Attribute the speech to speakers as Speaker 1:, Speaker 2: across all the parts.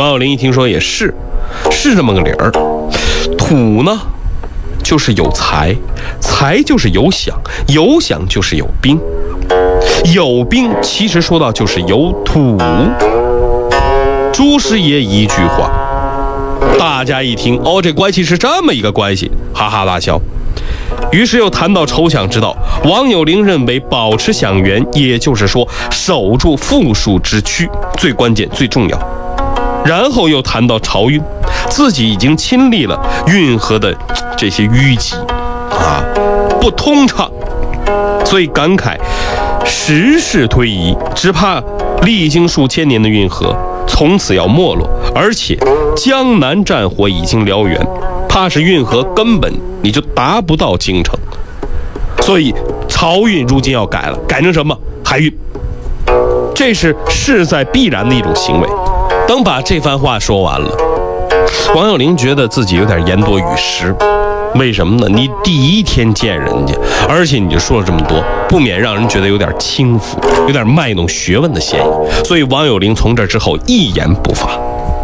Speaker 1: 王有龄一听说也是这么个理儿。土呢就是有财，财就是有饷，有饷就是有兵，有兵其实说到就是有土。朱师爷一句话，大家一听，哦，这关系是这么一个关系，哈哈大笑。于是又谈到筹饷之道，王有龄认为保持饷源，也就是说守住富庶之区，最关键最重要。然后又谈到漕运，自己已经亲历了运河的这些淤积不通畅，所以感慨时势推移，只怕历经数千年的运河从此要没落，而且江南战火已经燎原，怕是运河根本你就达不到京城。所以漕运如今要改了，改成什么？海运。这是势在必然的一种行为。等把这番话说完了，王有龄觉得自己有点言多语失。为什么呢？你第一天见人家，而且你就说了这么多，不免让人觉得有点轻浮，有点卖弄学问的嫌疑。所以王有龄从这之后一言不发。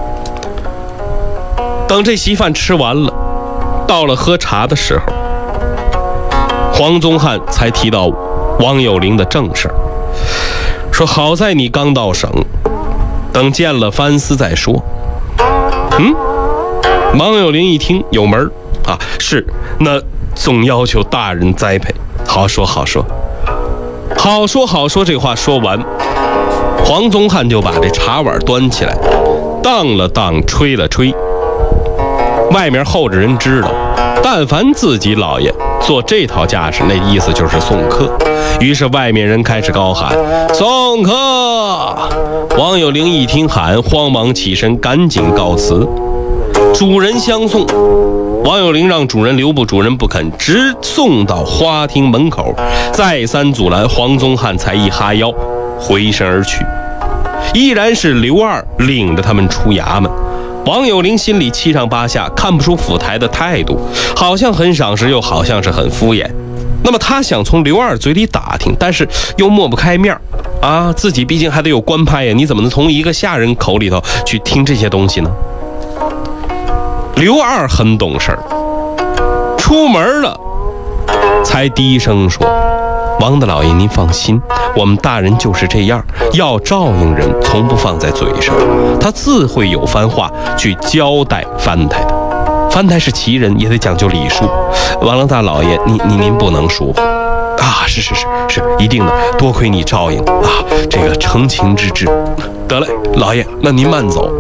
Speaker 1: 等这席饭吃完了，到了喝茶的时候，黄宗翰才提到王有龄的正事，说好在你刚到省，等见了藩司再说。王有龄一听有门是，那总要求大人栽培。好说好说。这话说完，黄宗翰就把这茶碗端起来，荡了荡，吹了吹。外面候着人知道，但凡自己老爷做这套架势，那意思就是送客。于是外面人开始高喊送客。王有龄一听喊，慌忙起身赶紧告辞，主人相送。王有龄让主人留步，主人不肯，直送到花厅门口，再三阻拦，黄宗翰才一哈腰回身而去。依然是刘二领着他们出衙门。王有龄心里七上八下，看不出府台的态度，好像很赏识，又好像是很敷衍。那么他想从刘二嘴里打听，但是又抹不开面自己毕竟还得有官派呀，你怎么能从一个下人口里头去听这些东西呢？刘二很懂事儿，出门了才低声说，王大老爷您放心，我们大人就是这样，要照应人从不放在嘴上，他自会有番话去交代藩台的。藩台是旗人，也得讲究礼数，王大老爷您不能说是一定的，多亏你照应这个承情之至。得嘞，老爷，那您慢走。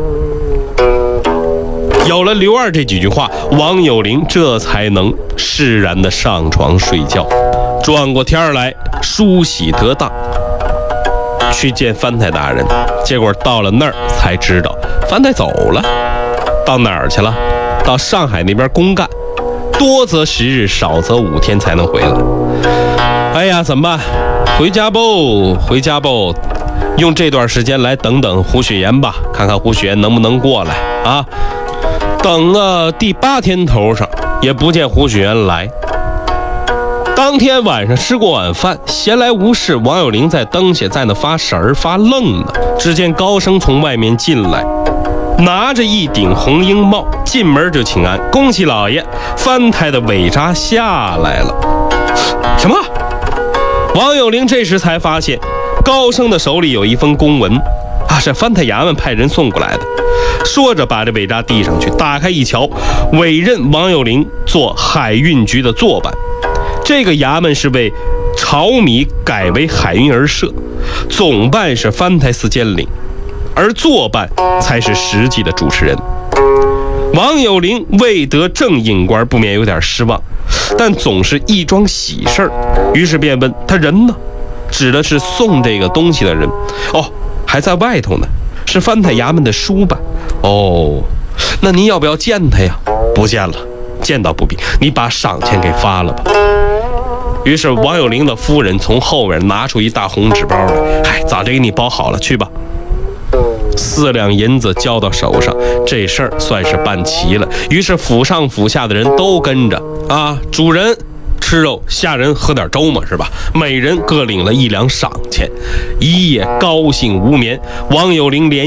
Speaker 1: 有了刘二这几句话，王有龄这才能释然的上床睡觉。转过天来，梳洗得当，去见藩台大人。结果到了那儿才知道，藩台走了，到哪儿去了？到上海那边公干，多则10日，少则5天才能回来。哎呀，怎么办？回家不？用这段时间来等等胡雪岩吧，看看胡雪岩能不能过来等了第8天头上，也不见胡雪岩来。当天晚上吃过晚饭，闲来无事，王有龄在灯下在那发神儿发愣呢。只见高升从外面进来，拿着一顶红缨帽，进门就请安，恭喜老爷，藩台的尾札下来了。什么？王有龄这时才发现，高升的手里有一封公文是藩台衙门派人送过来的。说着把这尾札递上去，打开一瞧，委任王有龄做海运局的坐办。这个衙门是为漕米改为海运而设，总办是藩台司监领，而坐办才是实际的主持人。王有龄未得正印官，不免有点失望，但总是一桩喜事儿，于是便问他人呢，指的是送这个东西的人。还在外头呢，是藩台衙门的书办。那您要不要见他呀？不见了，见到不必，你把赏钱给发了吧。于是王有龄的夫人从后面拿出一大红纸包来，早就给你包好了，去吧。4两银子交到手上，这事儿算是办齐了。于是府上府下的人都跟着主人吃肉，下人喝点粥嘛，是吧？每人各领了1两赏钱，一夜高兴无眠。王有龄连